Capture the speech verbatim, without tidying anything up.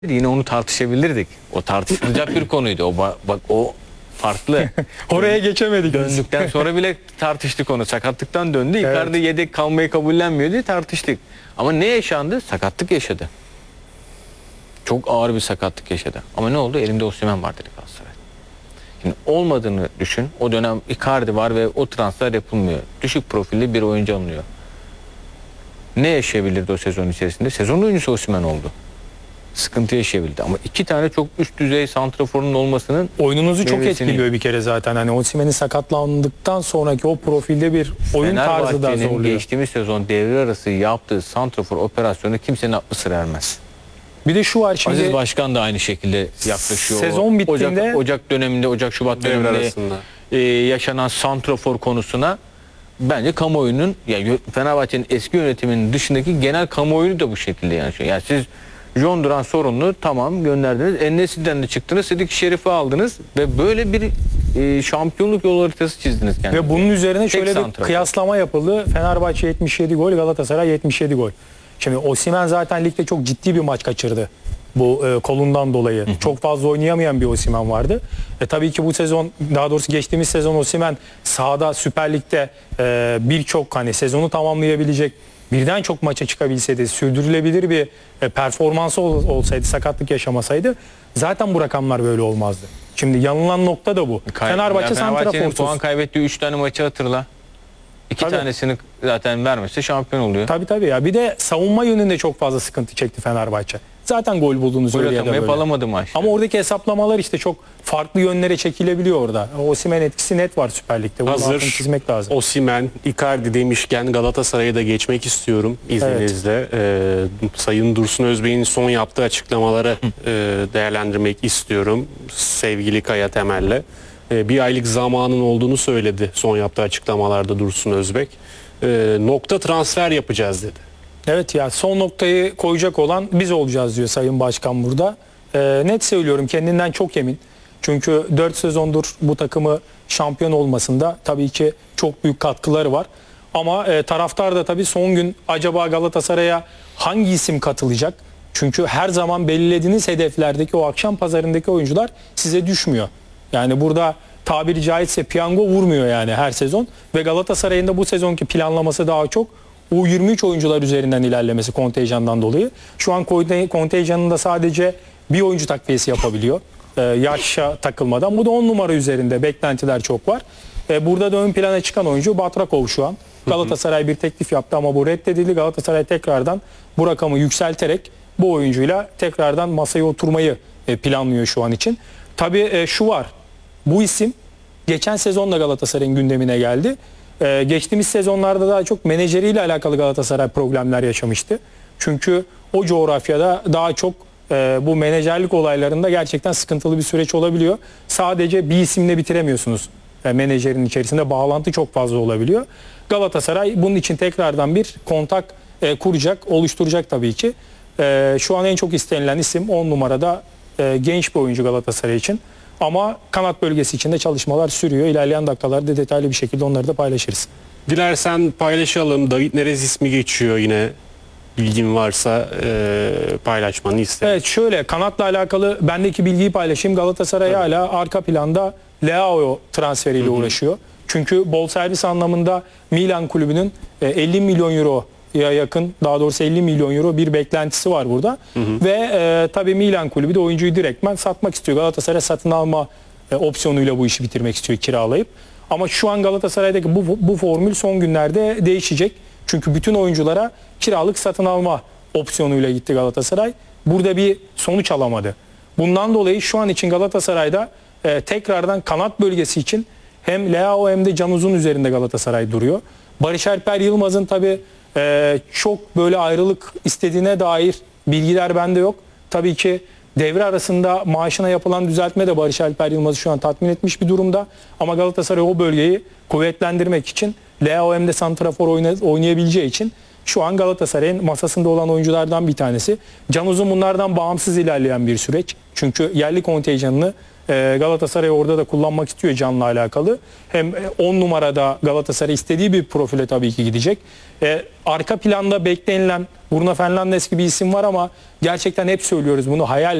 Yine onu tartışabilirdik. O tartışılacak bir konuydu. O bak, bak o farklı. Oraya geçemedik. Döndükten sonra bile tartıştık onu. Sakatlıktan döndü. Evet. Icardi yedek kalmayı kabullenmiyor diye tartıştık. Ama ne yaşandı? Sakatlık yaşadı. Çok ağır bir sakatlık yaşadı. Ama ne oldu? Elinde Osimhen var dedi Galatasaray. Şimdi olmadığını düşün. O dönem Icardi var ve o transfer yapılmıyor. Düşük profilli bir oyuncu alınıyor. Ne yaşayabilirdi o sezon içerisinde? Sezon oyuncusu Osimhen oldu. Sıkıntı yaşayabildi. Ama iki tane çok üst düzey santraforun olmasının oyununuzu çok meyvesini... etkiliyor bir kere zaten. Hani Osimhen'in sakatlandıktan sonraki o profilde bir oyun tarzı da zorluyor. Geçtiğimiz sezon devre arası yaptığı santrafor operasyonu kimsenin aklı sır ermez. Bir de şu var şimdi. Aziz Başkan da aynı şekilde yaklaşıyor. Sezon bittiğinde Ocak, Ocak döneminde, Ocak Şubat döneminde e, yaşanan santrafor konusuna bence kamuoyunun, yani Fenerbahçe'nin eski yönetiminin dışındaki genel kamuoyu da bu şekilde yaşıyor. Yani siz John Duran sorunlu tamam gönderdiniz. En-Nesyri'den de çıktınız. Sıdık Şerif'i aldınız ve böyle bir e, şampiyonluk yol haritası çizdiniz kendinize. Ve bunun üzerine Tek şöyle bir santrafor. kıyaslama yapıldı. Fenerbahçe yetmiş yedi gol, Galatasaray yetmiş yedi gol. Şimdi Osimhen zaten ligde çok ciddi bir maç kaçırdı. Bu e, kolundan dolayı. Hı hı. Çok fazla oynayamayan bir Osimhen vardı. E, tabii ki bu sezon, daha doğrusu geçtiğimiz sezon Osimhen sahada Süper Lig'de e, birçok hani sezonu tamamlayabilecek, birden çok maça çıkabilseydi, sürdürülebilir bir e, performansı ol, olsaydı, sakatlık yaşamasaydı zaten bu rakamlar böyle olmazdı. Şimdi yanılan nokta da bu. Kay Fenerbahçe santraforsuz. Puan kaybettiği üç tane maçı hatırla. İki tabii. tanesini zaten vermezse şampiyon oluyor. Tabii tabii ya. Bir de savunma yönünde çok fazla sıkıntı çekti Fenerbahçe. Zaten gol bulduğunu söylüyor da hep böyle. alamadı maç. Ama oradaki hesaplamalar işte çok farklı yönlere çekilebiliyor orada. Osimhen etkisi net var Süper Lig'de. Bunu Hazır çizmek lazım. Osimhen, Icardi demişken Galatasaray'a da geçmek istiyorum izninizle. Evet. Ee, Sayın Dursun Özbey'in son yaptığı açıklamaları e, değerlendirmek istiyorum. Sevgili Kaya Temel'le. E, bir aylık zamanın olduğunu söyledi son yaptığı açıklamalarda Dursun Özbek. E, nokta transfer yapacağız dedi. Evet ya, son noktayı koyacak olan biz olacağız diyor Sayın Başkan burada. Ee, net söylüyorum, kendinden çok emin. Çünkü dört sezondur bu takımı şampiyon olmasında tabii ki çok büyük katkıları var. Ama e, taraftar da tabii son gün acaba Galatasaray'a hangi isim katılacak? Çünkü her zaman belirlediğiniz hedeflerdeki o akşam pazarındaki oyuncular size düşmüyor. Yani burada tabiri caizse piyango vurmuyor yani her sezon. Ve Galatasaray'ın da bu sezonki planlaması daha çok U yirmi üç oyuncular üzerinden ilerlemesi kontenjandan dolayı. Şu an kontenjanında sadece bir oyuncu takviyesi yapabiliyor. Ee, yaşa takılmadan. Bu da on numara üzerinde beklentiler çok var. Ee, burada da ön plana çıkan oyuncu Batrakov şu an. Galatasaray bir teklif yaptı ama bu reddedildi. Galatasaray tekrardan bu rakamı yükselterek bu oyuncuyla tekrardan masaya oturmayı e, planlıyor şu an için. Tabii e, şu var. Bu isim geçen sezonda Galatasaray'ın gündemine geldi. Ee, geçtiğimiz sezonlarda daha çok menajeriyle alakalı Galatasaray problemler yaşamıştı. Çünkü o coğrafyada daha çok e, bu menajerlik olaylarında gerçekten sıkıntılı bir süreç olabiliyor. Sadece bir isimle bitiremiyorsunuz. E, menajerin içerisinde bağlantı çok fazla olabiliyor. Galatasaray bunun için tekrardan bir kontak e, kuracak, oluşturacak tabii ki. E, şu an en çok istenilen isim on numarada e, genç bir oyuncu Galatasaray için. Ama kanat bölgesi içinde çalışmalar sürüyor. İlerleyen dakikalarda detaylı bir şekilde onları da paylaşırız. Dilersen paylaşalım. David Neres ismi geçiyor yine. Bilgin varsa e, paylaşmanı isterim. Evet, şöyle kanatla alakalı bendeki bilgiyi paylaşayım. Galatasaray hala arka planda Leao transferiyle Hı-hı. uğraşıyor. Çünkü bonservis anlamında Milan kulübünün elli milyon euro ya yakın, daha doğrusu elli milyon euro bir beklentisi var burada. Hı hı. Ve e, tabii Milan kulübü de oyuncuyu direktmen satmak istiyor. Galatasaray satın alma e, opsiyonuyla bu işi bitirmek istiyor, kiralayıp. Ama şu an Galatasaray'daki bu, bu formül son günlerde değişecek. Çünkü bütün oyunculara kiralık satın alma opsiyonuyla gitti Galatasaray. Burada bir sonuç alamadı. Bundan dolayı şu an için Galatasaray'da e, tekrardan kanat bölgesi için hem Leao hem de Can Uzun üzerinde Galatasaray duruyor. Barış Alper Yılmaz'ın tabii Ee, çok böyle ayrılık istediğine dair bilgiler bende yok. Tabii ki devre arasında maaşına yapılan düzeltme de Barış Alper Yılmaz'ı şu an tatmin etmiş bir durumda. Ama Galatasaray o bölgeyi kuvvetlendirmek için Leao hem de santrafor oynayabileceği için şu an Galatasaray'ın masasında olan oyunculardan bir tanesi. Can Uzun bunlardan bağımsız ilerleyen bir süreç. Çünkü yerli kontenjanını E, Galatasaray orada da kullanmak istiyor Can'la alakalı. Hem on numarada Galatasaray istediği bir profile tabii ki gidecek. E, arka planda beklenilen Bruno Fernandes gibi isim var ama gerçekten hep söylüyoruz bunu, hayal